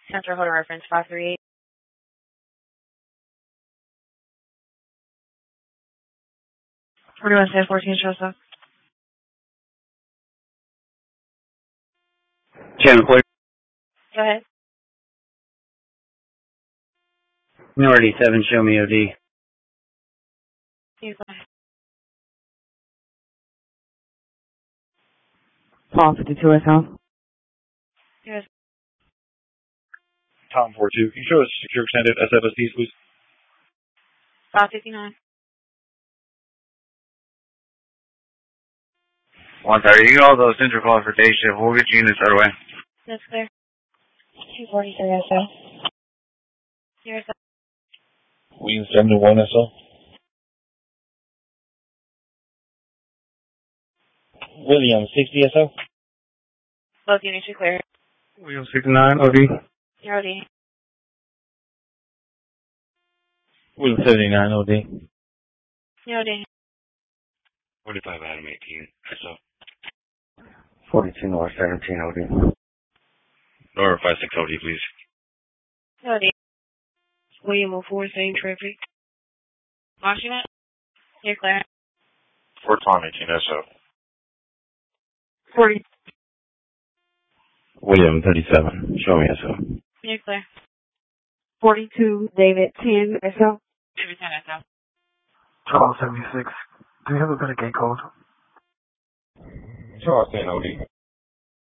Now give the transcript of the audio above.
Central Hotel reference 538. What do you want to say? 14 shows up. Channel 4. Go ahead. Minority 7, show me OD. You go ahead. Paul 52 SL. Yes. Tom 42. Can you show us secure extended SFSDs, please? 559. 130. You all those central calls for day shift. We'll get you units right away. That's clear. 243 SL. Here's the William 71 SL. William 60 SL. both units are clear. William 69, OD. You're OD. William 79 OD. You're OD. 45 Adam 18, SL. 42 North 17, OD. North 56 OD, please. You're OD. William 04, same traffic. Washington? You're clear. Fort Tom 18 SL. 40. William 37, show me SL. You're clear. 42 David 10 SL. David 10 SL. Charles 76. Do you have a better gate code? Charles 10 OD.